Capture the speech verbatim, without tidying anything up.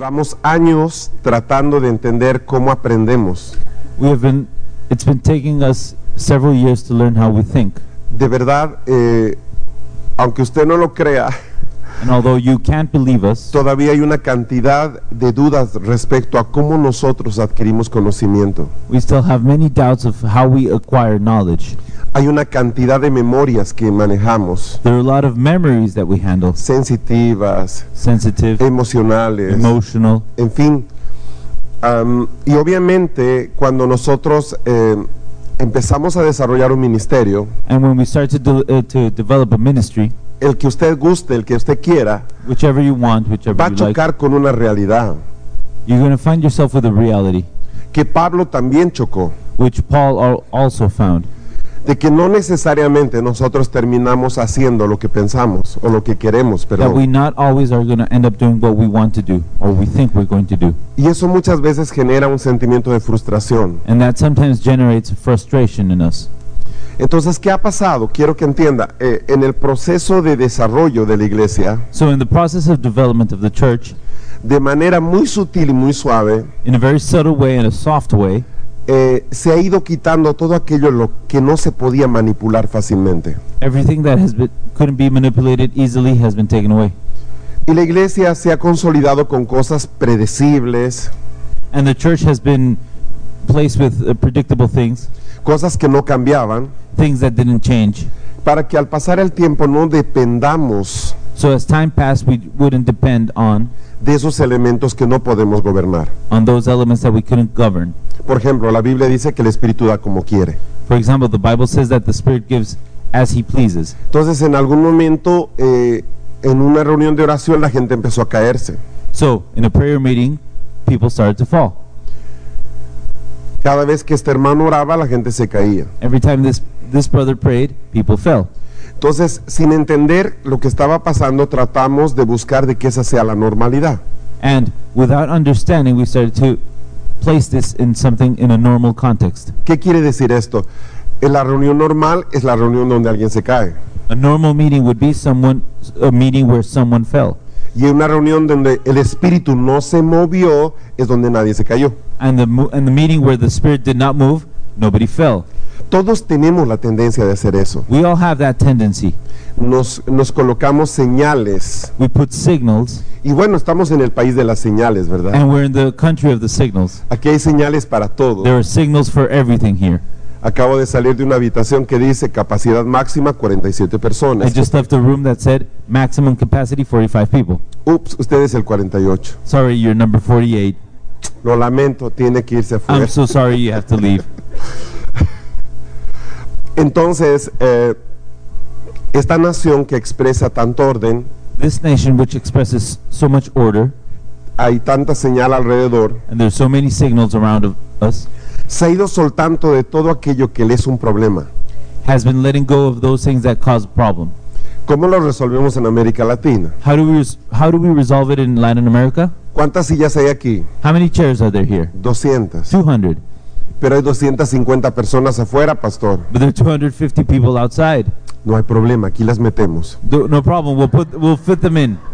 Llevamos años tratando de entender cómo aprendemos. We have been, it's been taking us several years to learn how we think. De verdad, eh, aunque usted no lo crea, And although you can't believe us, todavía hay una cantidad de dudas respecto a cómo nosotros adquirimos conocimiento. we still have many doubts of how we acquire knowledge. Hay una cantidad de memorias que manejamos, There are a lot of memories that we handle, sensitivas, sensitive, emocionales, emotional, en fin. Am, y obviamente cuando nosotros eh, empezamos a desarrollar un ministerio, and when we start to, de- uh, to develop a ministry, el que usted guste, el que usted quiera, whichever you want, whichever va a you like, chocar con una realidad you're going to find yourself with a reality, que Pablo también chocó, which Paul al- also found, de que no necesariamente nosotros terminamos haciendo lo que pensamos o lo que queremos, that we perdón. not always are going to end up doing what we want to do or we think we're going to do. Y eso muchas veces genera un sentimiento de frustración. And that sometimes generates frustration in us. Entonces, ¿qué ha pasado? Quiero que entienda, eh, en el proceso de desarrollo de la iglesia, So in the process of development of the church, de manera muy sutil y muy suave, in a very subtle way and a soft way, eh, se ha ido quitando todo aquello lo que no se podía manipular fácilmente. everything that has been, couldn't be manipulated easily has been taken away. Y la iglesia se ha consolidado con cosas predecibles, And the church has been placed with uh, predictable things, cosas que no cambiaban, things that didn't change. para que al pasar el tiempo no dependamos So as time passed, we wouldn't depend on de esos elementos que no podemos gobernar. on those elements that we couldn't govern. Por ejemplo, la Biblia dice que el Espíritu da como quiere. For example, the Bible says that the Spirit gives as He pleases. Entonces, en algún momento, eh, en una reunión de oración, la gente empezó a caerse. So in a prayer meeting, people started to fall. Cada vez que este hermano oraba, la gente se caía. Every time this, this brother prayed, people fell. Entonces, sin entender lo que estaba pasando, tratamos de buscar de que esa sea la normalidad. And without understanding, we started to place this in something in a normal context. ¿Qué quiere decir esto? En la reunión normal es la reunión donde alguien se cae. A normal meeting would be someone, a meeting where someone fell. Y en una reunión donde el espíritu no se movió es donde nadie se cayó. And the, mo- and the meeting where the Spirit did not move, nobody fell. Todos tenemos la tendencia de hacer eso. We all have that tendency. Nos, nos colocamos señales. We put signals, Y bueno, estamos en el país de las señales, ¿verdad? and we're in the country of the signals. Aquí hay señales para todo. There are signals for everything here. Acabo de salir de una habitación que dice capacidad máxima cuarenta y siete I personas. just left a room that said maximum capacity forty-five people. Ups, usted es el cuarenta y ocho. Sorry, you're number forty-eight. Lo lamento, tiene que irse afuera. I'm so sorry you have to leave. Entonces, eh, esta nación que expresa tanto orden, This nation, which expresses so much order, hay tanta señal alrededor, and there's so many signals around of us, se ha ido soltando de todo aquello que le es un problema. has been letting go of those things that cause problem. ¿Cómo lo resolvemos en América Latina? How do we res- how do we resolve it in Latin America? ¿Cuántas sillas hay aquí? How many chairs are there here? doscientas. two hundred. Pero hay doscientas cincuenta personas afuera, pastor. But there are two hundred fifty people outside. No hay problema, aquí las metemos. Do- no problem. We'll put we'll fit them in.